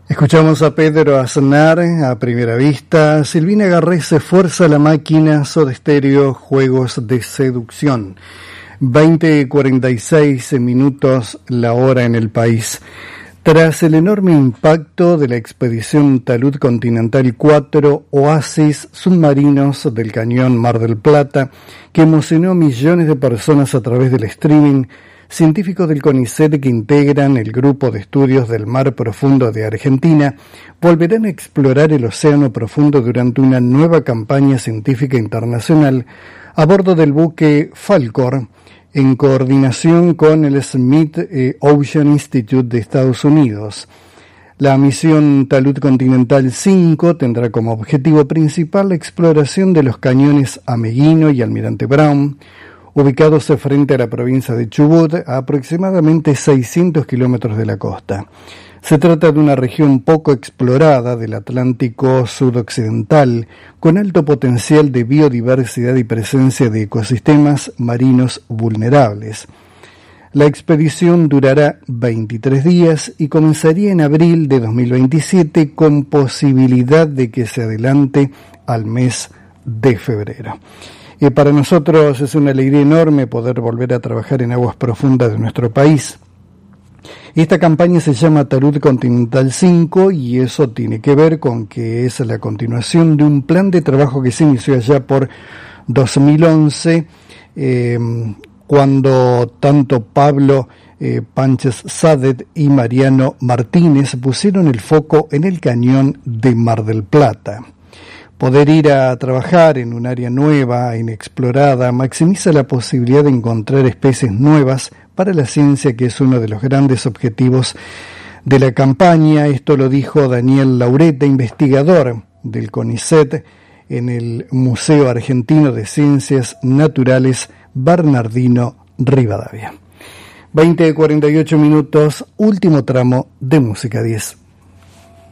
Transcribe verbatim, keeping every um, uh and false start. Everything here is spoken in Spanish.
Escuchamos a Pedro Aznar, a Primera Vista, Silvina Garrés, Fuerza la Máquina, Soda Stereo, Juegos de Seducción. veinte cuarenta y seis minutos la hora en el país. Tras el enorme impacto de la expedición Talud Continental cuatro, oasis submarinos del cañón Mar del Plata, que emocionó a millones de personas a través del streaming, científicos del CONICET que integran el Grupo de Estudios del Mar Profundo de Argentina volverán a explorar el océano profundo durante una nueva campaña científica internacional a bordo del buque Falkor, en coordinación con el Smith Ocean Institute de Estados Unidos. La misión Talud Continental cinco tendrá como objetivo principal la exploración de los cañones Ameguino y Almirante Brown, ubicados frente a la provincia de Chubut, a aproximadamente seiscientos kilómetros de la costa. Se trata de una región poco explorada del Atlántico sudoccidental, con alto potencial de biodiversidad y presencia de ecosistemas marinos vulnerables. La expedición durará veintitrés días y comenzaría en abril de dos mil veintisiete, con posibilidad de que se adelante al mes de febrero. Y para nosotros es una alegría enorme poder volver a trabajar en aguas profundas de nuestro país. Esta campaña se llama Talud Continental cinco y eso tiene que ver con que es la continuación de un plan de trabajo que se inició allá por dos mil once, eh, cuando tanto Pablo eh, Panches Sadet y Mariano Martínez pusieron el foco en el cañón de Mar del Plata. Poder ir a trabajar en un área nueva, inexplorada, maximiza la posibilidad de encontrar especies nuevas para la ciencia, que es uno de los grandes objetivos de la campaña. Esto lo dijo Daniel Laureta, investigador del CONICET en el Museo Argentino de Ciencias Naturales Bernardino Rivadavia. veinte cuarenta y ocho minutos, último tramo de Música diez.